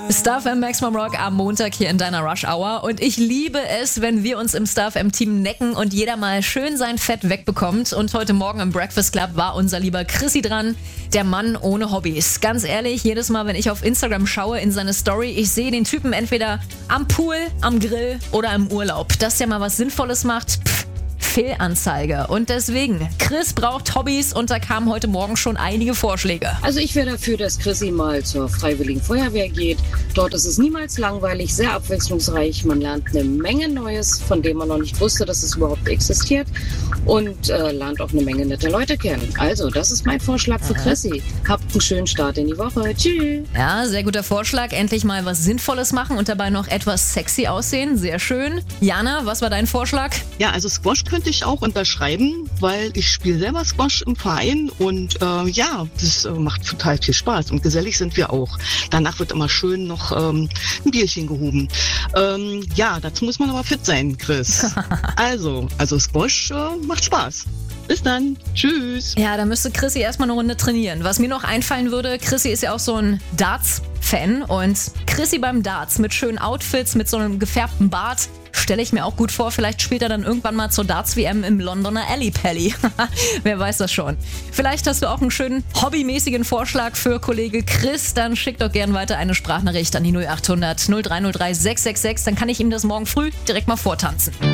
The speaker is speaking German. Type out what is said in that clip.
Star FM Maximum Rock am Montag hier in deiner Rush Hour. Und ich liebe es, wenn wir uns im Star FM Team necken und jeder mal schön sein Fett wegbekommt. Und heute Morgen im Breakfast Club war unser lieber Chrissy dran, der Mann ohne Hobbys. Ganz ehrlich, jedes Mal, wenn ich auf Instagram schaue in seine Story, ich sehe den Typen entweder am Pool, am Grill oder im Urlaub. Dass der mal was Sinnvolles macht, Fehlanzeige. Und deswegen, Chris braucht Hobbys und da kamen heute Morgen schon einige Vorschläge. Also ich wäre dafür, dass Chrissy mal zur Freiwilligen Feuerwehr geht. Dort ist es niemals langweilig, sehr abwechslungsreich. Man lernt eine Menge Neues, von dem man noch nicht wusste, dass es überhaupt existiert. Und lernt auch eine Menge nette Leute kennen. Also, das ist mein Vorschlag für Chrissy. Habt einen schönen Start in die Woche. Tschüss. Ja, sehr guter Vorschlag. Endlich mal was Sinnvolles machen und dabei noch etwas sexy aussehen. Sehr schön. Jana, was war dein Vorschlag? Ja, also Squash könnte ich auch unterschreiben, weil ich spiele selber Squash im Verein und das macht total viel Spaß und gesellig sind wir auch. Danach wird immer schön noch ein Bierchen gehoben. Dazu muss man aber fit sein, Chris. also Squash macht Spaß. Bis dann. Tschüss. Ja, da müsste Chrissy erstmal eine Runde trainieren. Was mir noch einfallen würde, Chrissy ist ja auch so ein Darts-Fan und Chrissy beim Darts mit schönen Outfits, mit so einem gefärbten Bart, stelle ich mir auch gut vor. Vielleicht spielt er dann irgendwann mal zur Darts-WM im Londoner Alley Pally. Wer weiß das schon. Vielleicht hast du auch einen schönen hobbymäßigen Vorschlag für Kollege Chris. Dann schick doch gern weiter eine Sprachnachricht an die 0800 0303 666. Dann kann ich ihm das morgen früh direkt mal vortanzen.